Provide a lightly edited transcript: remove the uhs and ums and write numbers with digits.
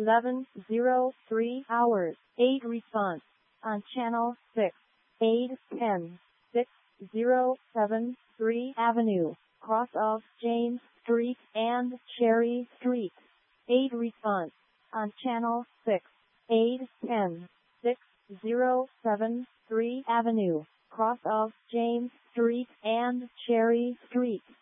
11:03 hours. 8 response on channel 6. 8:10. 6073 Avenue, cross of James Street and Cherry Street. 8 response on channel 6. 8:10. 6073 Avenue, cross of James Street and Cherry Street.